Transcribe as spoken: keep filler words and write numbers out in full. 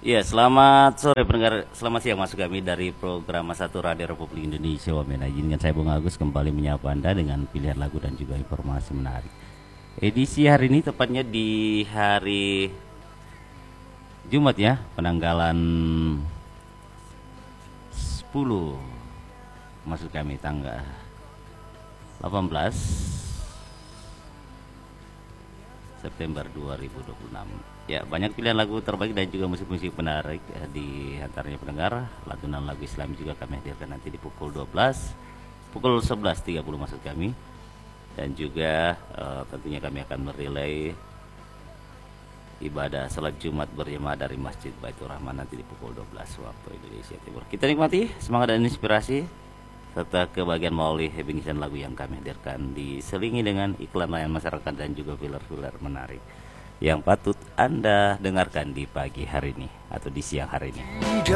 Ya, selamat sore pendengar, selamat siang masuk kami dari program satu Radio Republik Indonesia Wamena. Izinkan saya Bung Agus kembali menyapa Anda dengan pilihan lagu dan juga informasi menarik. Edisi hari ini tepatnya di hari Jumat ya, penanggalan sepuluh masuk kami tanggal delapan belas September dua ribu dua puluh enam. Ya, banyak pilihan lagu terbaik dan juga musik-musik menarik eh, di antaranya pendengar. Lantunan lagu Islam juga kami hadirkan nanti di pukul dua belas, pukul sebelas tiga puluh maksud kami. Dan juga eh, tentunya kami akan merilai ibadah salat Jumat berjamaah dari Masjid Baitur Rahman nanti di pukul dua belas waktu Indonesia Timur. Kita nikmati semangat dan inspirasi serta kebagian melalui bingkisan lagu yang kami hadirkan, diselingi dengan iklan layanan masyarakat dan juga filler-filler menarik yang patut Anda dengarkan di pagi hari ini atau di siang hari ini.